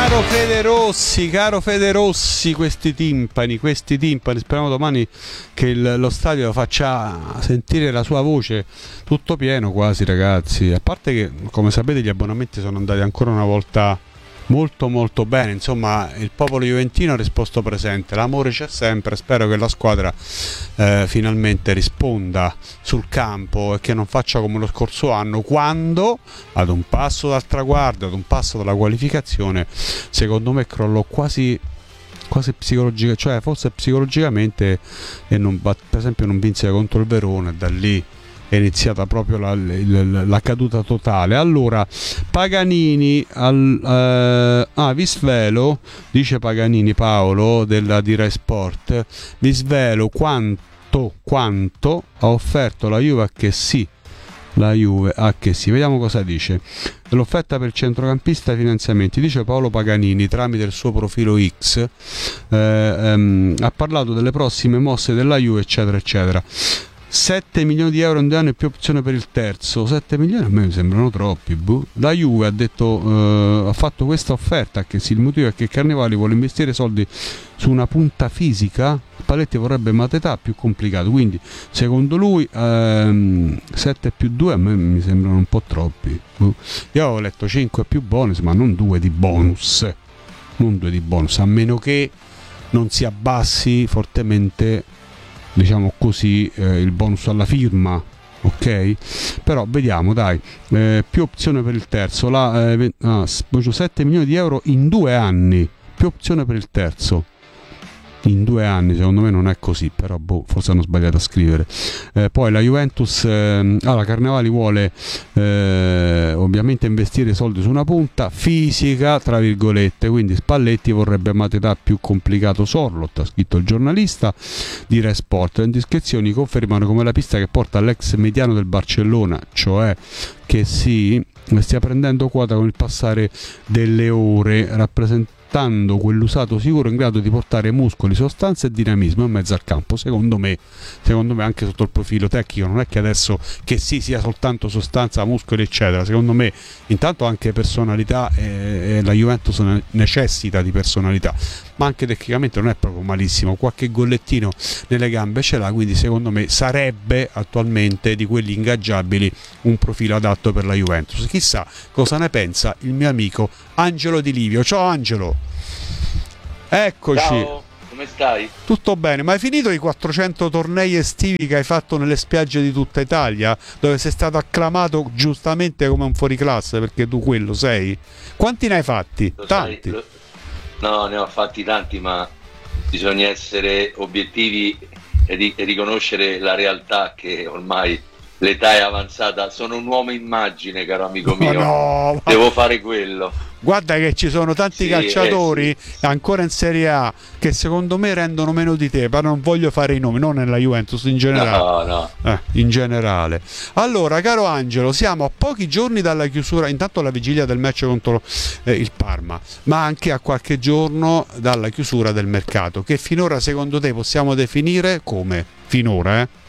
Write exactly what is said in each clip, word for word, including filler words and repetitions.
Caro Fede Rossi, caro Fede Rossi, questi timpani, questi timpani, speriamo domani che il, lo stadio faccia sentire la sua voce, tutto pieno quasi, ragazzi, a parte che come sapete gli abbonamenti sono andati ancora una volta molto molto bene, insomma il popolo juventino ha risposto presente, l'amore c'è sempre, spero che la squadra eh, finalmente risponda sul campo e che non faccia come lo scorso anno, quando ad un passo dal traguardo, ad un passo dalla qualificazione, secondo me crollò quasi quasi psicologica, cioè forse psicologicamente, e non, per esempio non vinse contro il Verona, e da lì è iniziata proprio la, la, la caduta totale. Allora Paganini al, eh, ah vi svelo, dice Paganini Paolo della di Rai Sport, vi svelo quanto quanto ha offerto la Juve a che sì la Juve a che sì vediamo cosa dice l'offerta per il centrocampista, i finanziamenti. Dice Paolo Paganini tramite il suo profilo X, eh, ehm, ha parlato delle prossime mosse della Juve eccetera eccetera. Sette milioni di euro in due anni più opzione per il terzo. Sette milioni a me mi sembrano troppi. Buh. La Juve ha detto eh, ha fatto questa offerta, che sì, il motivo è che Carnevali vuole investire soldi su una punta fisica. Paletti vorrebbe Mateta, più complicato, quindi secondo lui ehm, sette più due a me mi sembrano un po' troppi. Buh. Io avevo letto cinque più bonus, ma non due di bonus, non due di bonus, a meno che non si abbassi fortemente, diciamo così, eh, il bonus alla firma, ok? Però vediamo, dai, eh, più opzione per il terzo, la, eh, ah, sette milioni di euro in due anni, più opzione per il terzo. In due anni, secondo me non è così, però boh, forse hanno sbagliato a scrivere. Eh, poi la Juventus, eh, ah, la Carnevali vuole eh, ovviamente investire soldi su una punta fisica, tra virgolette, quindi Spalletti vorrebbe Mateta, più complicato Sorlot, ha scritto il giornalista di Rai Sport. Le indiscrezioni confermano come la pista che porta all'ex mediano del Barcellona, cioè che sì, stia prendendo quota con il passare delle ore, rappresentando quell'usato sicuro in grado di portare muscoli, sostanza e dinamismo in mezzo al campo. Secondo me, secondo me anche sotto il profilo tecnico non è che adesso che sì sia soltanto sostanza, muscoli eccetera, secondo me intanto anche personalità, e, e la Juventus necessita di personalità, ma anche tecnicamente non è proprio malissimo, qualche gollettino nelle gambe ce l'ha, quindi secondo me sarebbe attualmente di quelli ingaggiabili un profilo adatto per la Juventus. Chissà cosa ne pensa il mio amico Angelo Di Livio. Ciao Angelo. Eccoci. Ciao, come stai? Tutto bene, ma hai finito i quattrocento tornei estivi che hai fatto nelle spiagge di tutta Italia, dove sei stato acclamato giustamente come un fuoriclasse, perché tu quello sei? Quanti ne hai fatti? Lo Tanti? sai, lo... No, ne ho fatti tanti, ma bisogna essere obiettivi e, ri- e riconoscere la realtà, che ormai l'età è avanzata. Sono un uomo immagine, caro amico mio. Oh, no, devo fare quello. Guarda che ci sono tanti Sì, calciatori eh, sì. ancora in Serie A che secondo me rendono meno di te, però non voglio fare i nomi, non nella Juventus, in generale. No, no. Eh, in generale. Allora, caro Angelo, siamo a pochi giorni dalla chiusura, intanto alla vigilia del match contro eh, il Parma, ma anche a qualche giorno dalla chiusura del mercato, che finora secondo te possiamo definire come? Finora, eh?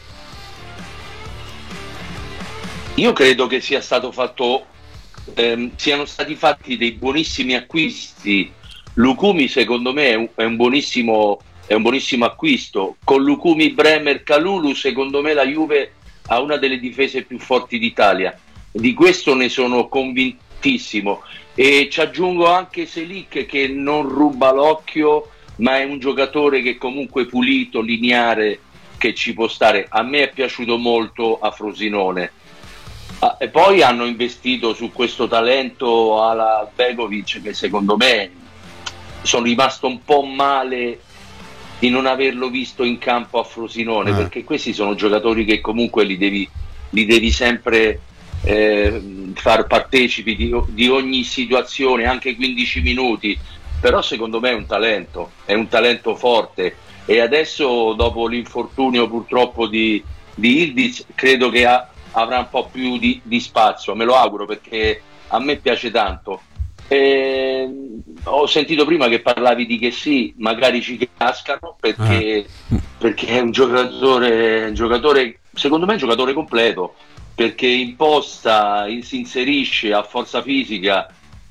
Io credo che sia stato fatto ehm, siano stati fatti dei buonissimi acquisti. Lukumi secondo me è un, è un buonissimo è un buonissimo acquisto. Con Lukumi, Bremer, Kalulu secondo me la Juve ha una delle difese più forti d'Italia. Di questo ne sono convintissimo, e ci aggiungo anche Selic, che non ruba l'occhio, ma è un giocatore che comunque pulito, lineare, che ci può stare. A me è piaciuto molto a Frosinone. Ah, e poi hanno investito su questo talento alla Begovic, che secondo me sono rimasto un po' male di non averlo visto in campo a Frosinone, eh. perché questi sono giocatori che comunque li devi, li devi sempre eh, far partecipi di, di ogni situazione, anche quindici minuti, però secondo me è un talento, è un talento forte, e adesso dopo l'infortunio purtroppo di, di Ildiz credo che ha avrà un po' più di, di spazio, me lo auguro, perché a me piace tanto. E ho sentito prima che parlavi di che sì, magari ci cascano, perché, ah. perché è un giocatore, un giocatore, secondo me è un giocatore completo, perché imposta, si inserisce, a forza fisica,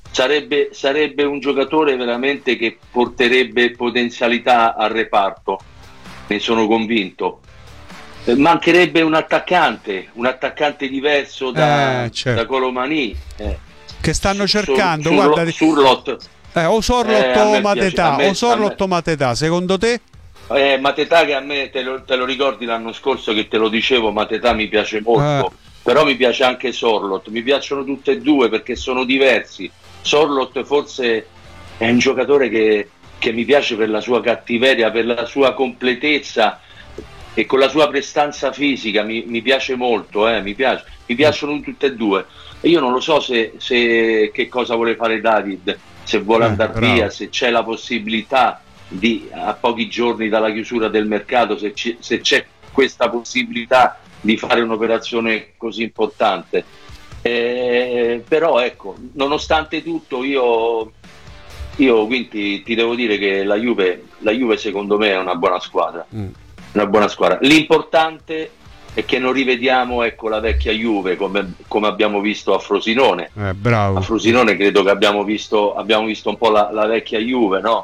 sarebbe, sarebbe un giocatore veramente che porterebbe potenzialità al reparto, ne sono convinto. Eh, mancherebbe un attaccante, un attaccante diverso da, Eh, certo. da Colomani. Eh, Che stanno Sur- cercando, Sur- guarda, di- Surlot. eh, o Sorlot Eh, a o me Matetà, piace- a me- o Sorlot a me- o Matetà, secondo te? Eh, Matetà, che a me, te lo, te lo ricordi l'anno scorso che te lo dicevo, Matetà mi piace molto, Eh. però mi piace anche Sorlot, mi piacciono tutte e due perché sono diversi. Sorlot forse è un giocatore che, che mi piace per la sua cattiveria, per la sua completezza e con la sua prestanza fisica, mi, mi piace molto, eh, mi, piace, mi piacciono tutte e due. E io non lo so se, se che cosa vuole fare David, se vuole Eh, andare bravo. via, se c'è la possibilità di, a pochi giorni dalla chiusura del mercato, se, ci- se c'è questa possibilità di fare un'operazione così importante. Eh, però ecco, nonostante tutto io, io quindi ti devo dire che la Juve, la Juve secondo me è una buona squadra, Mm. una buona squadra. L'importante è che non rivediamo, ecco, la vecchia Juve come, come abbiamo visto a Frosinone. Eh, A bravo. Frosinone credo che abbiamo visto, abbiamo visto un po' la, la vecchia Juve, no?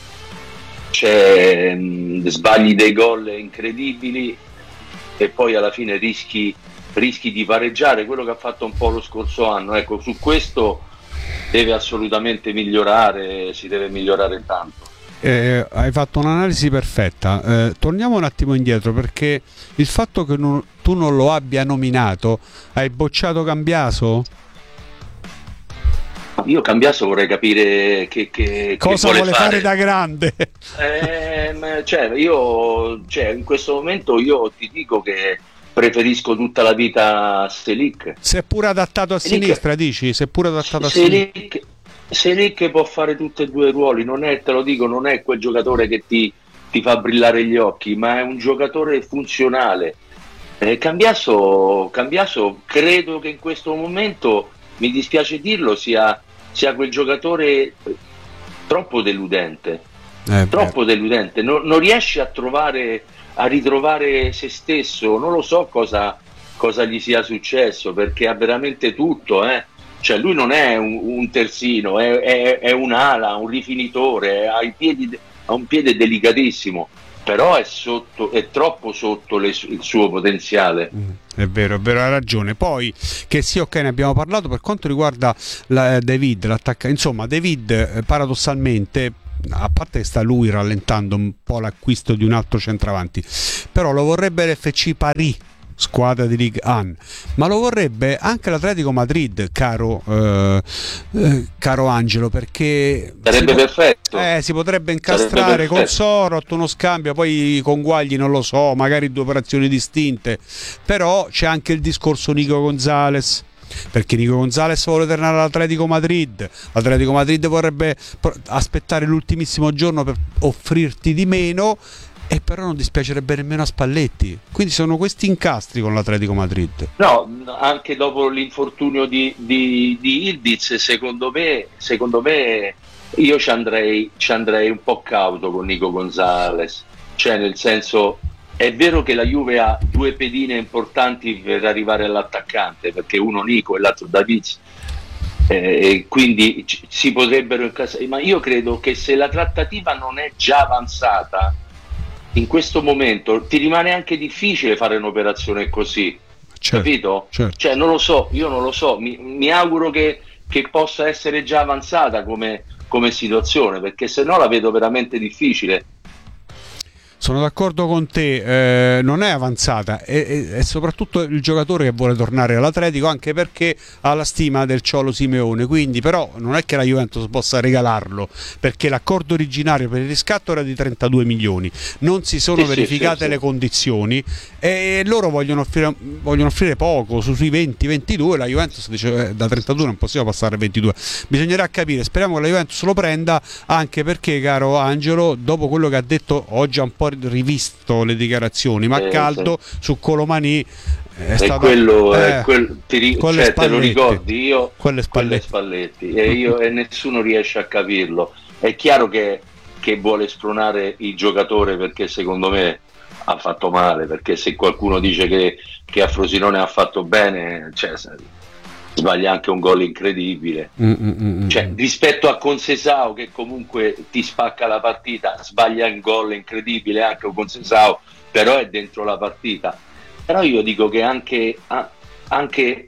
C'è mh, sbagli dei gol incredibili e poi alla fine rischi, rischi di pareggiare, quello che ha fatto un po' lo scorso anno. Ecco, su questo deve assolutamente migliorare, si deve migliorare tanto. Eh, hai fatto un'analisi perfetta. Eh, torniamo un attimo indietro, perché il fatto che non- tu non lo abbia nominato, hai bocciato Cambiaso? Io Cambiaso vorrei capire che, che, Cosa che vuole vuole fare da grande? Ehm, cioè, io cioè, in questo momento io ti dico che preferisco tutta la vita Selic. Si è pure adattato a Selic- sinistra, dici? Si è pure adattato a sinistra. Selic, Selic può fare tutti e due i ruoli, non è, te lo dico, non è quel giocatore che ti, ti fa brillare gli occhi, ma è un giocatore funzionale. Eh, Cambiaso, Cambiaso credo che in questo momento, mi dispiace dirlo, sia, sia quel giocatore troppo deludente. Eh, Troppo deludente, non, non riesce a trovare, a ritrovare se stesso, non lo so cosa, cosa gli sia successo, perché ha veramente tutto, eh. Cioè lui non è un, un terzino, è, è, è un'ala, un rifinitore, ha, i piedi, ha un piede delicatissimo, però è, sotto, è troppo sotto le, il suo potenziale. Mm, è vero, è vero, hai ragione. Poi che sì, ok, ne abbiamo parlato. Per quanto riguarda la, David, l'attacca, insomma, David eh, paradossalmente, a parte che sta lui rallentando un po' l'acquisto di un altro centravanti, però lo vorrebbe l'F C Paris, squadra di Ligue uno, ma lo vorrebbe anche l'Atletico Madrid, caro eh, eh, caro Angelo, perché Sarebbe si, po- perfetto. eh, si potrebbe Sarebbe incastrare con perfetto. Sorot uno scambio, poi con Guagli non lo so, magari due operazioni distinte. Però c'è anche il discorso Nico Gonzalez, perché Nico Gonzalez vuole tornare all'Atletico Madrid, l'Atletico Madrid vorrebbe pro- aspettare l'ultimissimo giorno per offrirti di meno, e però non dispiacerebbe nemmeno a Spalletti. Quindi sono questi incastri con l'Atletico Madrid. No, anche dopo l'infortunio di, di, di Ildiz, secondo me, secondo me io ci andrei, ci andrei un po' cauto con Nico Gonzalez. Cioè, nel senso, è vero che la Juve ha due pedine importanti per arrivare all'attaccante, perché uno Nico e l'altro Davids, eh, e quindi ci- si potrebbero incastrare, ma io credo che se la trattativa non è già avanzata, in questo momento ti rimane anche difficile fare un'operazione così, Certo, capito? certo. Cioè, non lo so, io non lo so, mi, mi auguro che, che possa essere già avanzata come, come situazione, perché se no la vedo veramente difficile. Sono d'accordo con te, eh, non è avanzata, è, è- è soprattutto il giocatore che vuole tornare all'Atletico, anche perché ha la stima del Ciolo Simeone, quindi però non è che la Juventus possa regalarlo, perché l'accordo originario per il riscatto era di trentadue milioni, non si sono Sì, sì, verificate sì, sì. le condizioni e loro vogliono offrire, vogliono offrire poco, su, sui venti ventidue, la Juventus dice eh, da trentadue non possiamo passare a ventidue, bisognerà capire, speriamo che la Juventus lo prenda, anche perché, caro Angelo, dopo quello che ha detto oggi, ha un po' rivisto le dichiarazioni, ma a Eh, caldo su Colomani è E stato quello, eh, è quel- ti ri- con le cioè, te lo Spalletti. ricordi io Con le con le Spalletti. Spalletti e, io, e nessuno riesce a capirlo. È chiaro che, che vuole spronare il giocatore, perché secondo me ha fatto male, perché se qualcuno dice che, che a Frosinone ha fatto bene, cioè, sbaglia anche un gol incredibile. Mm, mm, mm, cioè, rispetto a Conceição, che comunque ti spacca la partita, sbaglia un gol incredibile anche un Conceição, però è dentro la partita. Però io dico che anche, anche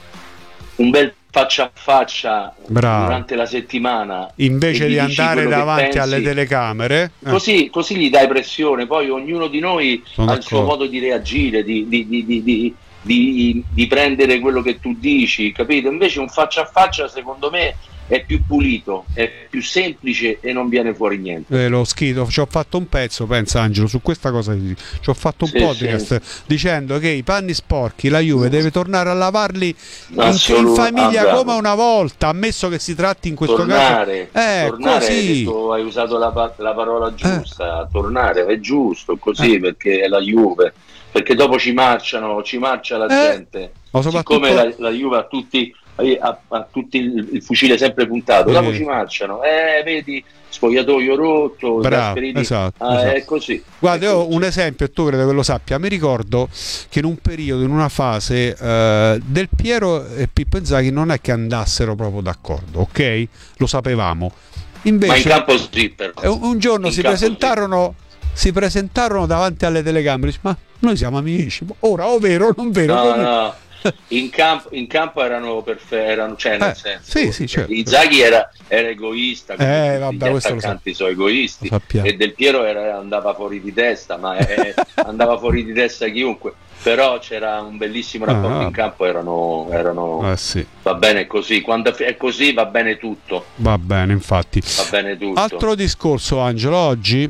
un bel faccia a faccia Bravo. durante la settimana, invece di andare davanti alle telecamere, eh. così, così gli dai pressione. Poi ognuno di noi Sono ha d'accordo. il suo modo di reagire, di, di, di, di, di Di, di prendere quello che tu dici, capito? Invece un faccia a faccia secondo me è più pulito, è più semplice e non viene fuori niente. Eh, lo schito, ci ho fatto un pezzo, pensa Angelo, su questa cosa, ci ho fatto un sì, podcast sì. dicendo che i panni sporchi la Juve deve tornare a lavarli in, in famiglia ah, come una volta, ammesso che si tratti in questo tornare, caso eh, tornare, così. Hai, detto, hai usato la, la parola giusta, eh. tornare è giusto così eh. perché è la Juve. Perché dopo ci marciano, ci marcia la eh, gente. Siccome la, la Juve ha tutti, ha, ha tutti il, il fucile sempre puntato, eh. dopo ci marciano. Eh, vedi, spogliatoio rotto, bravo, esatto, ah, esatto. È così. Guarda, è io ho così. un esempio, e tu credo che lo sappia. Mi ricordo che in un periodo, in una fase, eh, Del Piero e Pippo Inzaghi non è che andassero proprio d'accordo, ok? Lo sapevamo. Invece, Ma in campo sì, però. Un giorno in si presentarono... Sì. si presentarono davanti alle telecamere, ma noi siamo amici, ora o vero o non vero? No, no. In campo, in campo erano perfetti, erano, cioè nel eh, senso, sì, sì, certo. Inzaghi era, era egoista, eh, vabbè, gli attaccanti sono egoisti, e Del Piero era, andava fuori di testa, ma è, andava fuori di testa chiunque, però c'era un bellissimo rapporto ah, in campo, erano, erano eh, sì. va bene così, quando è così va bene tutto. Va bene, infatti. Va bene tutto. Altro discorso, Angelo, oggi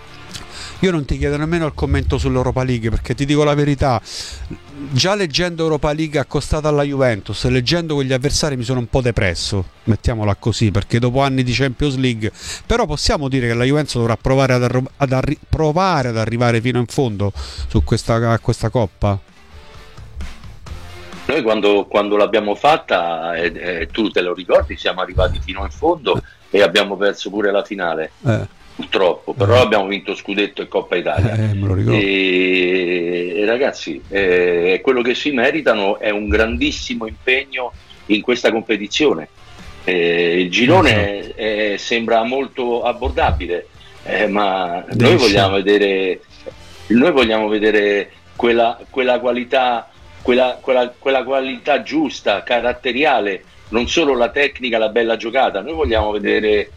io non ti chiedo nemmeno il commento sull'Europa League, perché ti dico la verità, già leggendo Europa League accostata alla Juventus, leggendo quegli avversari mi sono un po' depresso, mettiamola così, perché dopo anni di Champions League, però possiamo dire che la Juventus dovrà provare ad, arro- ad, arri- provare ad arrivare fino in fondo su questa, questa Coppa? Noi quando, quando l'abbiamo fatta, eh, eh, tu te lo ricordi, siamo arrivati fino in fondo e abbiamo perso pure la finale. Eh. Purtroppo, però eh. abbiamo vinto Scudetto e Coppa Italia. Eh, me lo ricordo. E, e ragazzi, eh, quello che si meritano è un grandissimo impegno in questa competizione. Eh, il girone eh, sembra molto abbordabile, eh, ma Desce. noi vogliamo vedere, noi vogliamo vedere quella, quella qualità, quella, quella, quella qualità giusta, caratteriale, non solo la tecnica, la bella giocata. Noi vogliamo vedere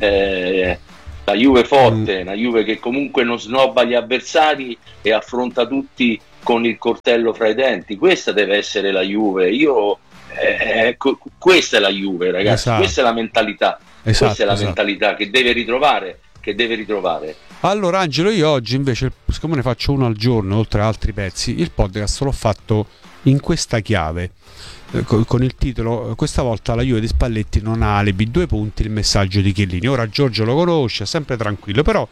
eh, la Juve forte, mm. una Juve che comunque non snobba gli avversari e affronta tutti con il coltello fra i denti. Questa deve essere la Juve. Io eh, questa è la Juve, ragazzi. Esatto. Questa è la mentalità. Esatto, questa è la esatto. mentalità che deve ritrovare, che deve ritrovare. Allora, Angelo, io oggi invece, siccome ne faccio uno al giorno oltre a altri pezzi, il podcast l'ho fatto in questa chiave, con il titolo "Questa volta la Juve di Spalletti non ha alibi, due punti, il messaggio di Chiellini". Ora Giorgio lo conosce, è sempre tranquillo, però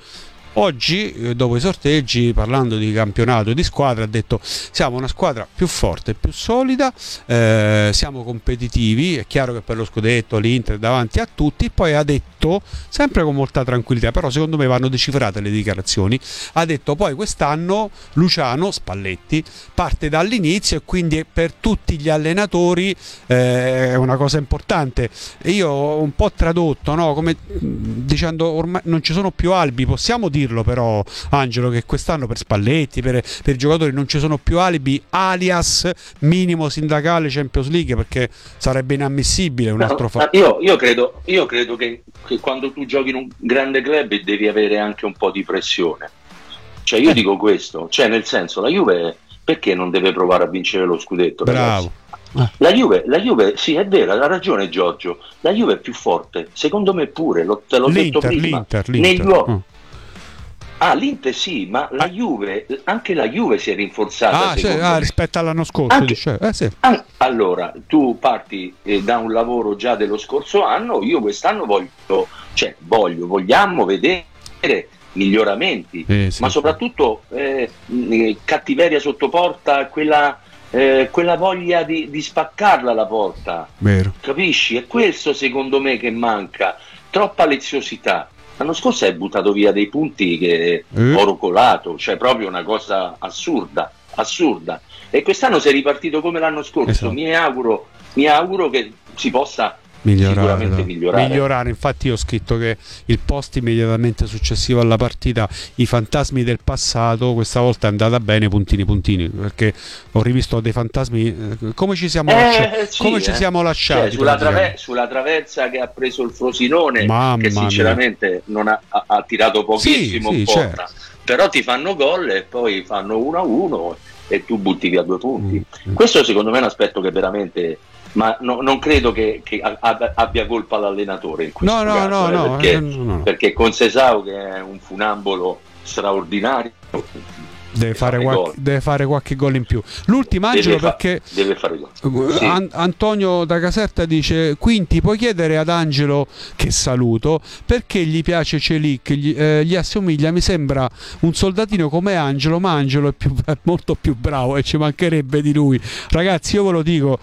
oggi, dopo i sorteggi, parlando di campionato e di squadra, ha detto: siamo una squadra più forte, più solida, eh, siamo competitivi, è chiaro che per lo scudetto l'Inter è davanti a tutti. Poi ha detto, sempre con molta tranquillità, però secondo me vanno decifrate le dichiarazioni, ha detto: poi quest'anno Luciano Spalletti parte dall'inizio e quindi per tutti gli allenatori eh, è una cosa importante. E io ho un po' tradotto, no? Come dicendo, ormai non ci sono più alibi, possiamo dirlo però, Angelo, che quest'anno per Spalletti, per, per i giocatori non ci sono più alibi, alias minimo sindacale Champions League, perché sarebbe inammissibile un altro fatto. Io, io credo, io credo che, che quando tu giochi in un grande club devi avere anche un po' di pressione. Cioè io eh. dico questo, cioè nel senso, la Juve perché non deve provare a vincere lo scudetto? Bravo. Eh. La Juve, la Juve, sì, è vero, ha ragione Giorgio, la Juve è più forte, secondo me pure, lo, te l'ho l'Inter, detto prima, l'Inter, l'Inter. Negli uomini. Oh. Ah, l'Inter sì, ma la Juve, anche la Juve si è rinforzata. Ah, cioè, ah rispetto all'anno scorso. Anche, dice. Eh, sì. an- allora, tu parti eh, da un lavoro già dello scorso anno, io quest'anno voglio, cioè voglio, vogliamo vedere miglioramenti, eh, sì. ma soprattutto eh, cattiveria sotto porta, quella, eh, quella voglia di, di spaccarla la porta. Vero. Capisci? È questo secondo me che manca, troppa leziosità. L'anno scorso hai buttato via dei punti che eh. oro colato, cioè proprio una cosa assurda, assurda. E quest'anno sei ripartito come l'anno scorso. Esatto. Mi auguro mi auguro che si possa migliorare, sicuramente migliorare. migliorare. Infatti io ho scritto che il post immediatamente successivo alla partita, i fantasmi del passato, questa volta è andata bene, puntini puntini, perché ho rivisto dei fantasmi, eh, come ci siamo, eh, lasciati, sì, come eh. ci siamo lasciati, cioè, sulla, traver- sulla traversa che ha preso il Frosinone, Mamma che sinceramente mia. non ha, ha, ha tirato pochissimo, sì, sì, porta, certo. però ti fanno gol e poi fanno uno a uno e tu butti via due punti. Mm. Questo secondo me è un aspetto che veramente, ma no, non credo che, che abbia colpa l'allenatore in questo no, no, caso, no, eh, no, perché, eh, no, no. perché con Sesao, che è un funambolo straordinario, deve fare, qualche, deve fare qualche gol in più. L'ultimo, Angelo, deve fa- perché deve fare gol. Sì. An- Antonio da Caserta dice: Quinti, puoi chiedere ad Angelo, che saluto, perché gli piace Celic, gli, eh, gli assomiglia, mi sembra un soldatino come Angelo, ma Angelo è, più, è molto più bravo e ci mancherebbe di lui. Ragazzi, io ve lo dico,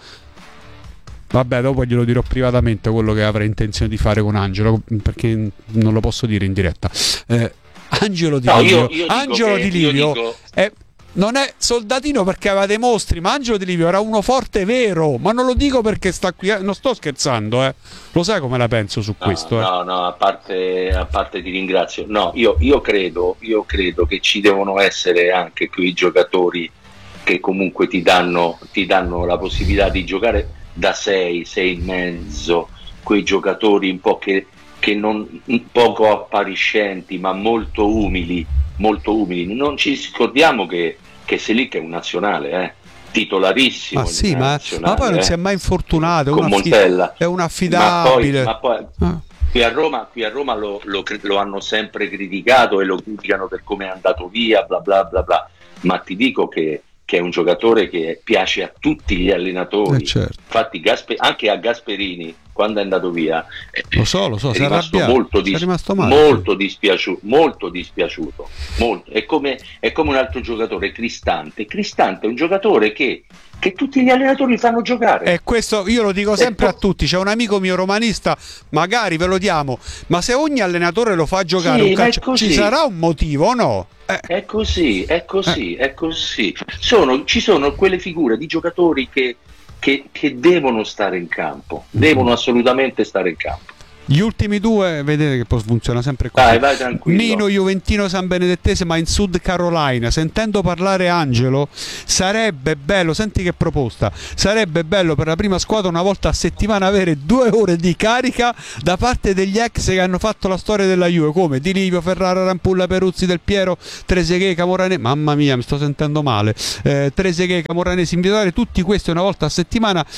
vabbè, dopo glielo dirò privatamente quello che avrei intenzione di fare con Angelo, perché non lo posso dire in diretta. eh, Angelo Di no, Livio, io, io Angelo Di Livio dico... è, non è soldatino perché aveva dei mostri, ma Angelo Di Livio era uno forte vero, ma non lo dico perché sta qui, eh, non sto scherzando, eh. Lo sai come la penso su no, questo? Eh. No, no, a parte, a parte ti ringrazio. No, io, io, credo, io credo che ci devono essere anche quei giocatori che comunque ti danno, ti danno la possibilità di giocare da sei, sei e mezzo, quei giocatori un po' che che non poco appariscenti ma molto umili, molto umili. Non ci scordiamo che, che Selic è un nazionale, eh? titolarissimo. Ma sì, ma, ma poi non eh? si è mai infortunato, con è un affid- Montella. È un affidabile. Ma poi, ma poi ah. qui a Roma, qui a Roma lo, lo, lo hanno sempre criticato e lo criticano per come è andato via, bla bla bla bla. Ma ti dico che che è un giocatore che piace a tutti gli allenatori. Eh certo. Infatti Gasper- anche a Gasperini, quando è andato via, lo so, lo so, è rimasto molto, dis- rimasto male, molto dispiaciuto, molto dispiaciuto. Molto. È, come, è come un altro giocatore, Cristante. Cristante è un giocatore che, che tutti gli allenatori fanno giocare. E questo io lo dico sempre e a tutti. C'è un amico mio romanista, magari ve lo diamo, ma se ogni allenatore lo fa giocare sì, un calcio, ci sarà un motivo o no? Eh. È così, è così, eh. è così. Sono, ci sono quelle figure di giocatori che, che, che devono stare in campo, devono assolutamente stare in campo. Gli ultimi due, vedete che poi funziona sempre così. Vai, vai tranquillo. Nino Juventino San Benedettese, ma in Sud Carolina. Sentendo parlare Angelo, sarebbe bello, senti che proposta, sarebbe bello per la prima squadra una volta a settimana avere due ore di carica da parte degli ex che hanno fatto la storia della Juve, come Di Livio, Ferrara, Rampulla, Peruzzi, Del Piero, Trezeguet, Camoranesi, mamma mia mi sto sentendo male, eh, Trezeguet, Camoranesi, invitare tutti questi una volta a settimana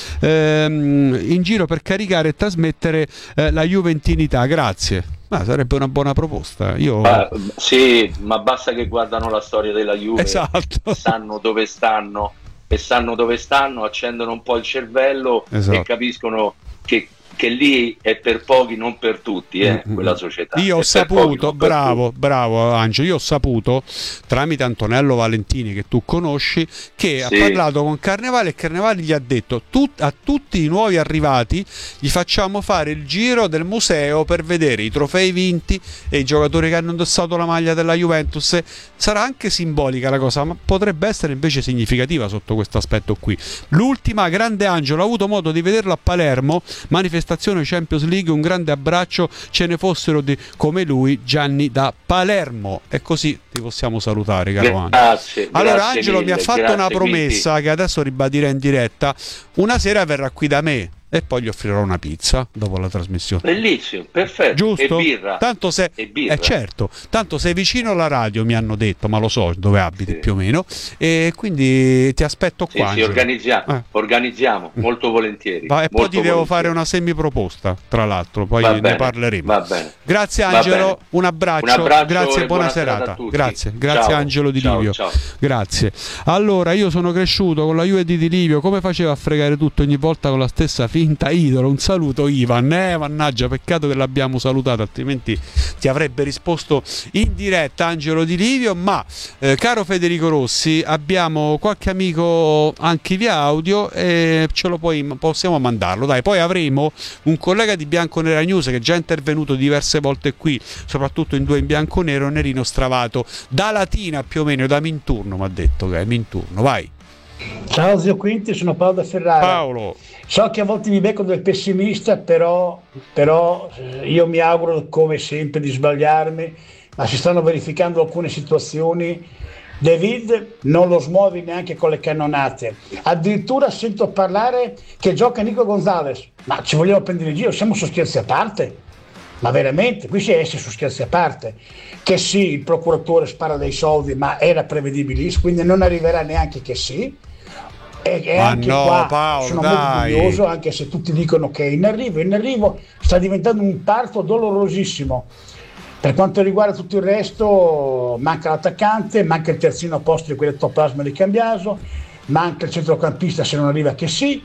ehm, in giro per caricare e trasmettere eh, la juventinità. Grazie. Ah, sarebbe una buona proposta. Io... Ah, sì, ma basta che guardano la storia della Juve, esatto. sanno dove stanno e sanno dove stanno, accendono un po' il cervello, esatto, e capiscono che, che lì è per pochi, non per tutti, eh, mm-hmm, quella società. Io ho è saputo, pochi, bravo, bravo Angelo, io ho saputo tramite Antonello Valentini, che tu conosci, che sì, ha parlato con Carnevali e Carnevali gli ha detto tut, a tutti i nuovi arrivati gli facciamo fare il giro del museo per vedere i trofei vinti e i giocatori che hanno indossato la maglia della Juventus. Sarà anche simbolica la cosa, ma potrebbe essere invece significativa sotto questo aspetto qui. L'ultima, grande Angelo, ho avuto modo di vederlo a Palermo, manifestazione Champions League, un grande abbraccio, ce ne fossero di, come lui, Gianni da Palermo. E così ti possiamo salutare, caro Angelo. Grazie, allora grazie Angelo mille, mi ha fatto una promessa quindi, che adesso ribadirà in diretta. Una sera verrà qui da me e poi gli offrirò una pizza dopo la trasmissione. Bellissimo, perfetto. Giusto? E birra. Tanto se... e birra. Eh certo, tanto sei vicino alla radio, mi hanno detto, ma lo so dove abiti, sì, più o meno, e quindi ti aspetto qua. Sì, sì, organizziamo, eh. organizziamo molto volentieri. Va, e molto poi ti volentieri. devo fare una semiproposta, tra l'altro, poi va ne bene, parleremo. Va bene. Grazie Angelo, un abbraccio, un abbraccio grazie, e buona, buona serata. serata a tutti. Grazie, grazie ciao, Angelo Di ciao, Livio. Ciao. Grazie. Allora, io sono cresciuto con la Juve di Di Livio, come faceva a fregare tutto ogni volta con la stessa finta idolo? Un saluto Ivan, eh, mannaggia, peccato che l'abbiamo salutato, altrimenti ti avrebbe risposto in diretta Angelo Di Livio. Ma eh, caro Federico Rossi, abbiamo qualche amico anche via audio e ce lo puoi, possiamo mandarlo, dai. Poi avremo un collega di Bianconera News che è già intervenuto diverse volte qui, soprattutto in due in bianconero, Nerino Stravato, da Latina più o meno, da Minturno mi ha detto che è Minturno, vai. Ciao zio Quinti, sono Paolo da Ferrara. Paolo. So che a volte mi becco del pessimista, però, però eh, io mi auguro come sempre di sbagliarmi, ma si stanno verificando alcune situazioni. David non lo smuovi neanche con le cannonate, addirittura sento parlare che gioca Nico Gonzalez, ma ci vogliamo prendere in giro, siamo su scherzi a parte? Ma veramente, qui si è su scherzi a parte, che sì, il procuratore spara dei soldi, ma era prevedibilissimo, quindi non arriverà neanche che sì. E, e Ma anche no, qua Paolo, sono dai. molto curioso, anche se tutti dicono che è in arrivo, in arrivo sta diventando un parto dolorosissimo. Per quanto riguarda tutto il resto, manca l'attaccante, manca il terzino a posto di quell'ettoplasma di Cambiaso, manca il centrocampista se non arriva che sì,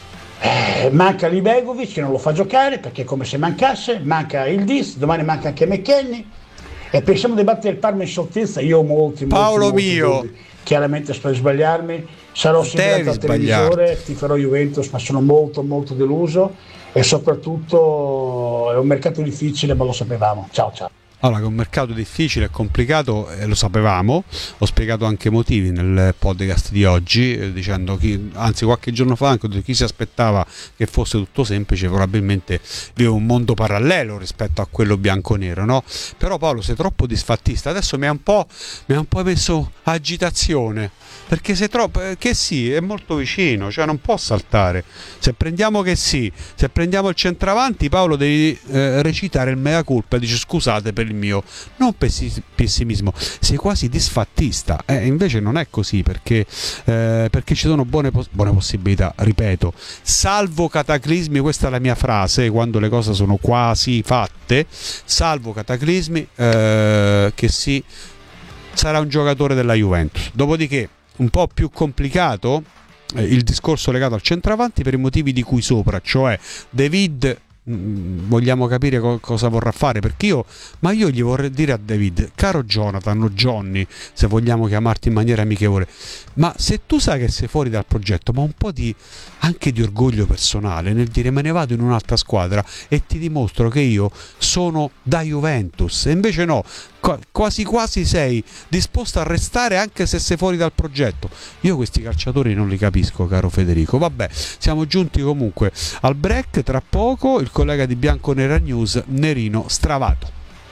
eh, manca Libegovic che non lo fa giocare perché è come se mancasse, manca il Diz, domani manca anche McKennie e pensiamo di battere il Parma in scioltezza. Io ho molti, molti, Paolo molti mio. dubbi. Chiaramente spero di sbagliarmi, sarò sempre al televisore, tiferò Juventus, ma sono molto molto deluso e soprattutto è un mercato difficile, ma lo sapevamo. Ciao ciao. Allora, che è un mercato difficile e complicato, eh, lo sapevamo, ho spiegato anche i motivi nel podcast di oggi, eh, dicendo chi, anzi qualche giorno fa anche chi si aspettava che fosse tutto semplice probabilmente vive un mondo parallelo rispetto a quello bianco-nero, no? Però Paolo sei troppo disfattista, adesso mi ha un po', mi ha un po' messo agitazione, perché sei troppo, eh, che sì, è molto vicino, cioè non può saltare. Se prendiamo che sì, se prendiamo il centravanti, Paolo devi eh, recitare il mea culpa, dice scusate per il mio non pessi- pessimismo, sei quasi disfattista, eh, invece non è così perché, eh, perché ci sono buone, pos- buone possibilità, ripeto, salvo cataclismi, questa è la mia frase quando le cose sono quasi fatte, salvo cataclismi, eh, che sì, sarà un giocatore della Juventus. Dopodiché un po' più complicato eh, il discorso legato al centravanti per i motivi di cui sopra, cioè David mh, vogliamo capire co- cosa vorrà fare, perché io ma io gli vorrei dire a David, caro Jonathan o Johnny se vogliamo chiamarti in maniera amichevole, ma se tu sai che sei fuori dal progetto, ma un po' di anche di orgoglio personale nel dire me ne vado in un'altra squadra e ti dimostro che io sono da Juventus, e invece no, quasi quasi sei disposto a restare anche se sei fuori dal progetto. Io questi calciatori non li capisco, caro Federico. Vabbè, siamo giunti comunque al break, tra poco il collega di Bianconera News Nerino Stravato.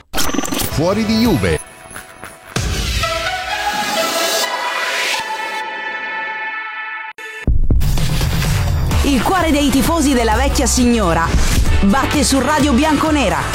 Fuori di Juve. Il cuore dei tifosi della vecchia signora batte su Radio Bianconera.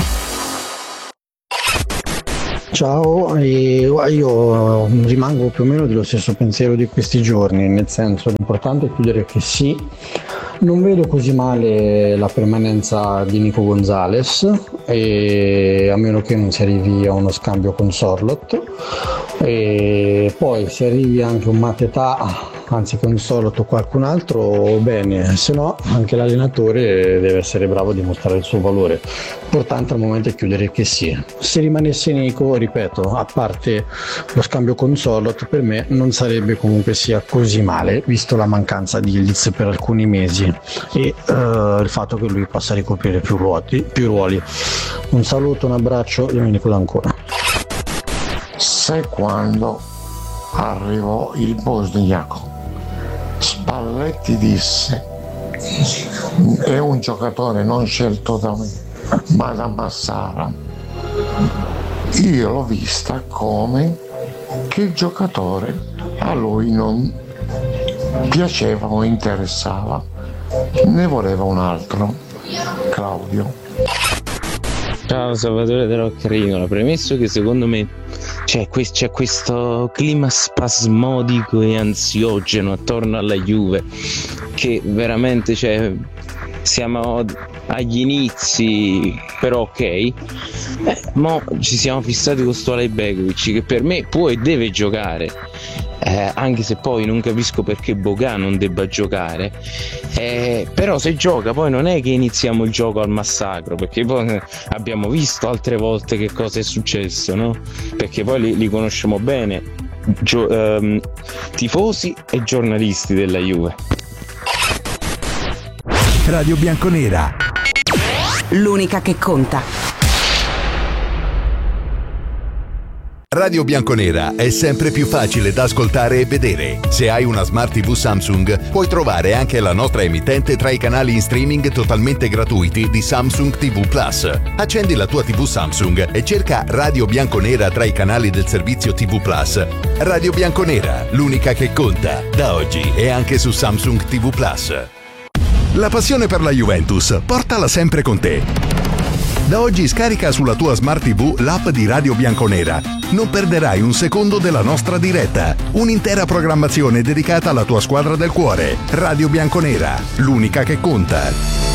Ciao, e io rimango più o meno dello stesso pensiero di questi giorni, nel senso l'importante è chiudere che sì, non vedo così male la permanenza di Nico Gonzalez, e a meno che non si arrivi a uno scambio con Sorloth, e poi se arrivi anche un Mateta anziché un Sorloth o qualcun altro, bene, se no anche l'allenatore deve essere bravo a dimostrare il suo valore. L'importante al momento è chiudere che sì. Se rimanesse Nico, ripeto, a parte lo scambio con Sorloth, per me non sarebbe comunque sia così male, visto la mancanza di Ildiz per alcuni mesi e uh, il fatto che lui possa ricoprire più ruoli, più ruoli. Un saluto, un abbraccio, Domenico D'Ancona. Sai quando arrivò il bosniaco, Spalletti disse: è un giocatore non scelto da me ma da Massara. Io l'ho vista come che il giocatore a lui non piaceva o interessava, ne voleva un altro. Claudio. Ciao Salvatore da Roccarinola, premesso che secondo me c'è, que- c'è questo clima spasmodico e ansiogeno attorno alla Juve che veramente, cioè, siamo agli inizi, però ok, eh, mo ci siamo fissati con sto Libegovic che per me può e deve giocare, eh, anche se poi non capisco perché Boga non debba giocare, eh, però se gioca poi non è che iniziamo il gioco al massacro, perché poi abbiamo visto altre volte che cosa è successo, no? Perché poi li, li conosciamo bene, gio- ehm, tifosi e giornalisti della Juve. Radio Bianconera, l'unica che conta. Radio Bianconera è sempre più facile da ascoltare e vedere. Se hai una Smart tivù Samsung, puoi trovare anche la nostra emittente tra i canali in streaming totalmente gratuiti di Samsung tivù Plus. Accendi la tua tivù Samsung e cerca Radio Bianconera tra i canali del servizio tivù Plus. Radio Bianconera, l'unica che conta, da oggi e anche su Samsung tivù Plus. La passione per la Juventus, portala sempre con te. Da oggi scarica sulla tua Smart tivù l'app di Radio Bianconera. Non perderai un secondo della nostra diretta. Un'intera programmazione dedicata alla tua squadra del cuore. Radio Bianconera, l'unica che conta.